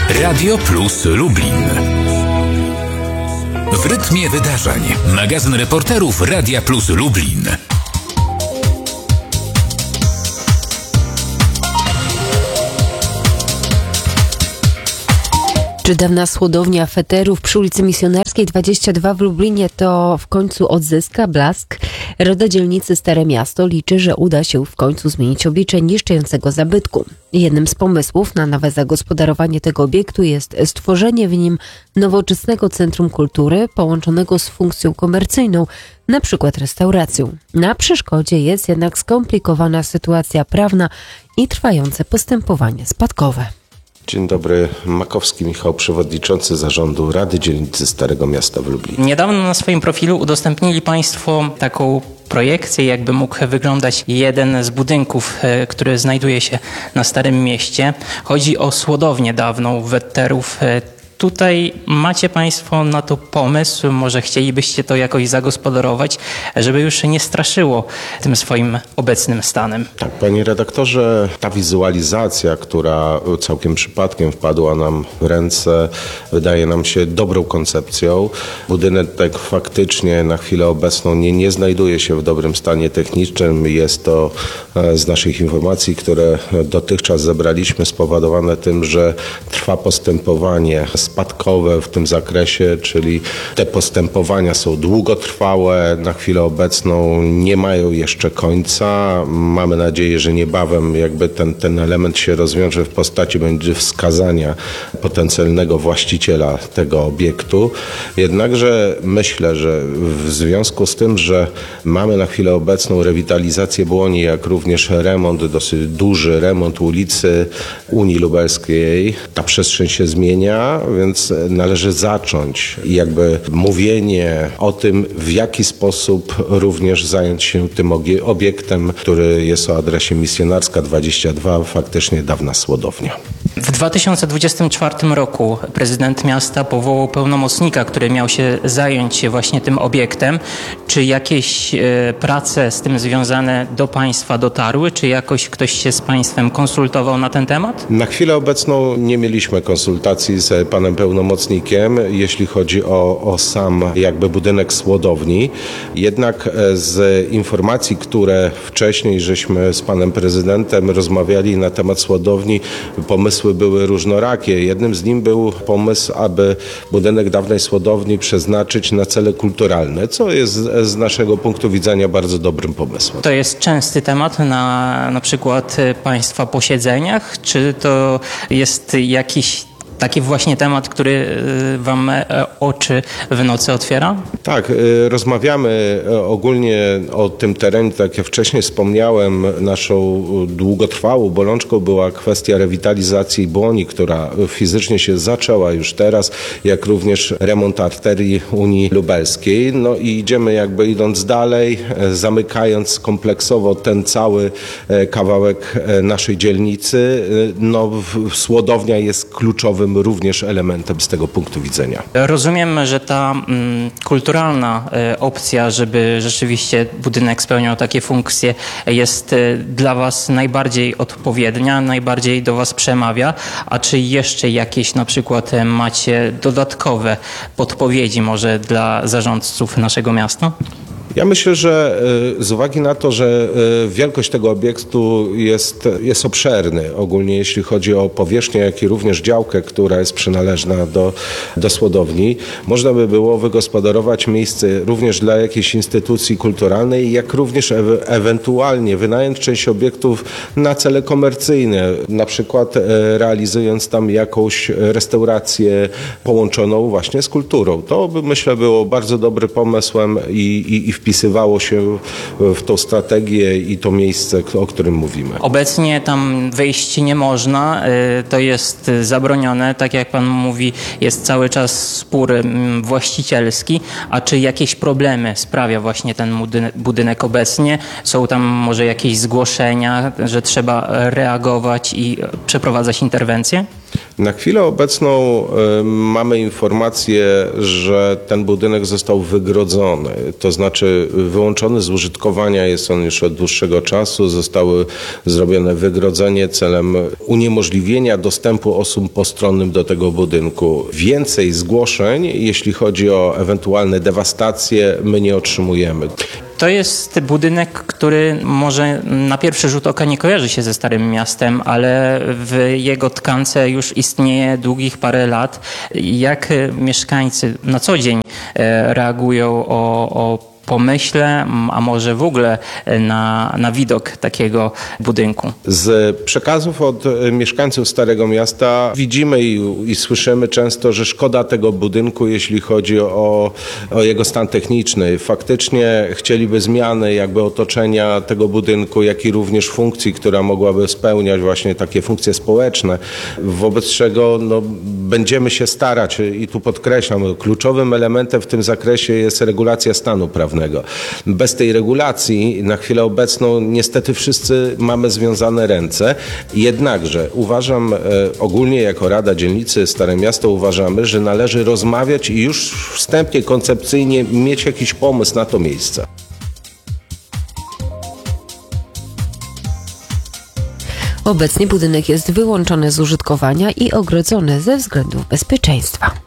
Radio Plus Lublin. W rytmie wydarzeń. Magazyn reporterów Radia Plus Lublin. Czy dawna słodownia feterów przy ulicy Misjonarskiej 22 w Lublinie to w końcu odzyska blask? Rada Dzielnicy Stare Miasto liczy, że uda się w końcu zmienić oblicze niszczącego zabytku. Jednym z pomysłów na nowe zagospodarowanie tego obiektu jest stworzenie w nim nowoczesnego centrum kultury połączonego z funkcją komercyjną, na przykład restauracją. Na przeszkodzie jest jednak skomplikowana sytuacja prawna i trwające postępowanie spadkowe. Dzień dobry, Makowski Michał, przewodniczący zarządu Rady Dzielnicy Starego Miasta w Lublinie. Niedawno na swoim profilu udostępnili Państwo taką projekcję, jakby mógł wyglądać jeden z budynków, który znajduje się na Starym Mieście. Chodzi o słodownię dawną weterów. Tutaj macie Państwo na to pomysł, może chcielibyście to jakoś zagospodarować, żeby już nie straszyło tym swoim obecnym stanem. Tak, panie redaktorze, ta wizualizacja, która całkiem przypadkiem wpadła nam w ręce, wydaje nam się dobrą koncepcją. Budynek faktycznie na chwilę obecną nie znajduje się w dobrym stanie technicznym. Jest to z naszych informacji, które dotychczas zebraliśmy, spowodowane tym, że trwa postępowanie spadkowe w tym zakresie, czyli te postępowania są długotrwałe, na chwilę obecną nie mają jeszcze końca. Mamy nadzieję, że niebawem jakby ten element się rozwiąże w postaci będzie wskazania potencjalnego właściciela tego obiektu. Jednakże myślę, że w związku z tym, że mamy na chwilę obecną rewitalizację Błoni, jak również remont, dosyć duży remont ulicy Unii Lubelskiej, ta przestrzeń się zmienia, więc należy zacząć jakby mówienie o tym, w jaki sposób również zająć się tym obiektem, który jest o adresie Misjonarska 22, faktycznie dawna słodownia. W 2024 roku prezydent miasta powołał pełnomocnika, który miał się zająć właśnie tym obiektem. Czy jakieś prace z tym związane do Państwa dotarły? Czy jakoś ktoś się z Państwem konsultował na ten temat? Na chwilę obecną nie mieliśmy konsultacji z panem pełnomocnikiem, jeśli chodzi o sam jakby budynek słodowni. Jednak z informacji, które wcześniej żeśmy z panem prezydentem rozmawiali na temat słodowni, pomysły były różnorakie. Jednym z nich był pomysł, aby budynek dawnej słodowni przeznaczyć na cele kulturalne, co jest z naszego punktu widzenia bardzo dobrym pomysłem. To jest częsty temat na przykład Państwa posiedzeniach? Czy to jest jakiś taki właśnie temat, który Wam oczy w nocy otwiera? Tak, rozmawiamy ogólnie o tym terenie. Tak jak wcześniej wspomniałem, naszą długotrwałą bolączką była kwestia rewitalizacji Błoni, która fizycznie się zaczęła już teraz, jak również remont arterii Unii Lubelskiej. No i idziemy jakby idąc dalej, zamykając kompleksowo ten cały kawałek naszej dzielnicy. No, słodownia jest kluczowym również elementem z tego punktu widzenia. Rozumiem, że ta kulturalna opcja, żeby rzeczywiście budynek spełniał takie funkcje, jest dla Was najbardziej odpowiednia, najbardziej do Was przemawia. A czy jeszcze jakieś na przykład macie dodatkowe podpowiedzi może dla zarządców naszego miasta? Ja myślę, że z uwagi na to, że wielkość tego obiektu jest obszerny, ogólnie jeśli chodzi o powierzchnię, jak i również działkę, która jest przynależna do słodowni, można by było wygospodarować miejsce również dla jakiejś instytucji kulturalnej, jak również ewentualnie wynająć część obiektów na cele komercyjne, na przykład realizując tam jakąś restaurację połączoną właśnie z kulturą. To by, myślę, było bardzo dobrym pomysłem i wpisywało się w tą strategię i to miejsce, o którym mówimy. Obecnie tam wejść nie można, to jest zabronione, tak jak Pan mówi, jest cały czas spór właścicielski, a czy jakieś problemy sprawia właśnie ten budynek obecnie? Są tam może jakieś zgłoszenia, że trzeba reagować i przeprowadzać interwencje? Na chwilę obecną mamy informację, że ten budynek został wygrodzony, to znaczy wyłączony z użytkowania jest on już od dłuższego czasu. Zostały zrobione wygrodzenie celem uniemożliwienia dostępu osób postronnym do tego budynku. Więcej zgłoszeń, jeśli chodzi o ewentualne dewastacje, my nie otrzymujemy. To jest budynek, który może na pierwszy rzut oka nie kojarzy się ze Starym Miastem, ale w jego tkance już istnieje długich parę lat. Jak mieszkańcy na co dzień reagują o pomyśle, a może w ogóle na widok takiego budynku? Z przekazów od mieszkańców Starego Miasta widzimy i słyszymy często, że szkoda tego budynku, jeśli chodzi o jego stan techniczny. Faktycznie chcieliby zmiany jakby otoczenia tego budynku, jak i również funkcji, która mogłaby spełniać właśnie takie funkcje społeczne, wobec czego będziemy się starać i tu podkreślam, kluczowym elementem w tym zakresie jest regulacja stanu prawnego. Bez tej regulacji na chwilę obecną niestety wszyscy mamy związane ręce. Jednakże uważam, ogólnie jako Rada Dzielnicy Stare Miasto uważamy, że należy rozmawiać i już wstępnie, koncepcyjnie mieć jakiś pomysł na to miejsce. Obecnie budynek jest wyłączony z użytkowania i ogrodzony ze względów bezpieczeństwa.